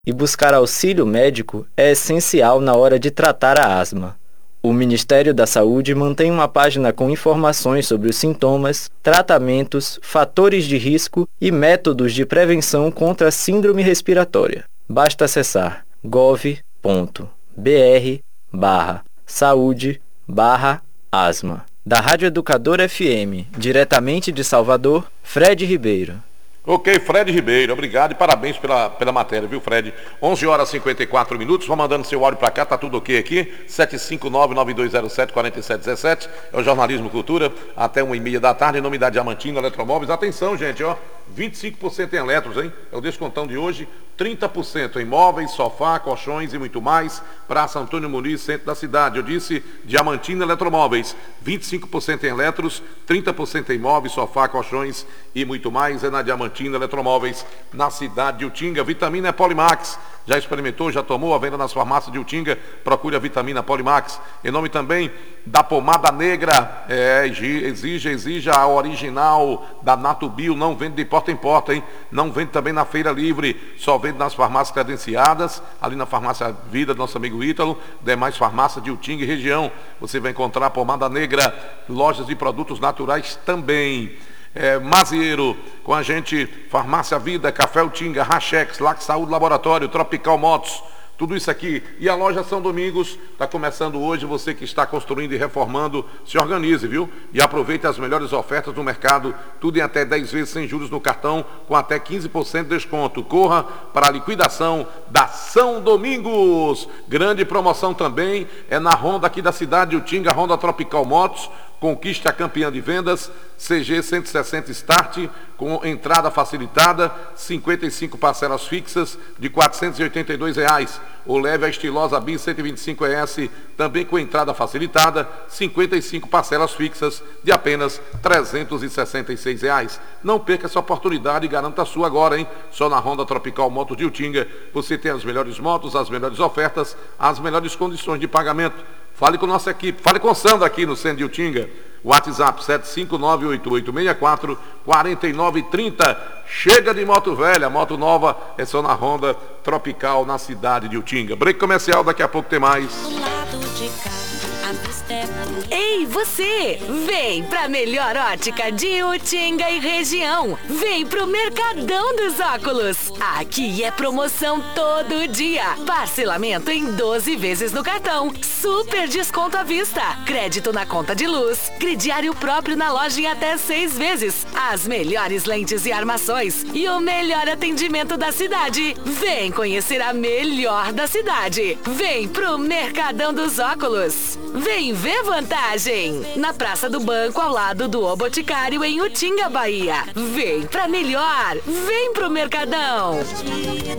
e buscar auxílio médico é essencial na hora de tratar a asma. O Ministério da Saúde mantém uma página com informações sobre os sintomas, tratamentos, fatores de risco e métodos de prevenção contra a síndrome respiratória. Basta acessar gov.br/saúde/asma. Da Rádio Educadora FM, diretamente de Salvador, Fred Ribeiro. Ok, Fred Ribeiro, obrigado e parabéns pela matéria, viu, Fred? 11 horas e 54 minutos, vão mandando seu áudio para cá, tá tudo ok aqui, 759-9207-4717, é o Jornalismo Cultura, até 1h30 da tarde, em nome da Diamantina Eletromóveis. Atenção, gente, ó, 25% em eletros, hein? É o descontão de hoje, 30% em móveis, sofá, colchões e muito mais, Praça Antônio Muniz, centro da cidade. Eu disse Diamantina Eletromóveis, 25% em eletros, 30% em móveis, sofá, colchões e muito mais, é na Diamantina Eletromóveis, na cidade de Utinga. Vitamina é Polimax. Já experimentou, já tomou? A venda nas farmácias de Utinga. Procure a vitamina Polimax. Em nome também da pomada negra, exija a original da Natubio. Não vende de porta em porta, hein? Não vende também na feira livre, só vende nas farmácias credenciadas, ali na farmácia Vida do nosso amigo Ítalo, demais farmácias de Utinga e região. Você vai encontrar a pomada negra, lojas de produtos naturais também. Mazieiro, com a gente, Farmácia Vida, Café Utinga, Rachex, Lac Saúde Laboratório, Tropical Motos, tudo isso aqui. E a loja São Domingos está começando hoje. Você que está construindo e reformando, se organize, viu? E aproveite as melhores ofertas do mercado, tudo em até 10 vezes sem juros no cartão, com até 15% de desconto. Corra para a liquidação da São Domingos. Grande promoção também é na Honda aqui da cidade de Utinga, Honda Tropical Motos. Conquiste a campeã de vendas, CG 160 Start, com entrada facilitada, 55 parcelas fixas de R$ 482. Ou leve a estilosa BIM 125 ES, também com entrada facilitada, 55 parcelas fixas de apenas R$ 366. Não perca essa oportunidade e garanta a sua agora, hein? Só na Honda Tropical Motos de Utinga, você tem as melhores motos, as melhores ofertas, as melhores condições de pagamento. Fale com nossa equipe, fale com o Sandra aqui no Centro de Utinga. WhatsApp 759-8864-4930. Chega de moto velha, moto nova é só na Honda Tropical, na cidade de Utinga. Break comercial, daqui a pouco tem mais. Ei, você! Vem pra melhor ótica de Utinga e região. Vem pro Mercadão dos Óculos. Aqui é promoção todo dia. Parcelamento em 12 vezes no cartão. Super desconto à vista. Crédito na conta de luz. Crediário próprio na loja em até 6 vezes. As melhores lentes e armações. E o melhor atendimento da cidade. Vem conhecer a melhor da cidade. Vem pro Mercadão dos Óculos. Vem ver vantagem! Na Praça do Banco, ao lado do O Boticário, em Utinga, Bahia. Vem pra melhor! Vem pro Mercadão!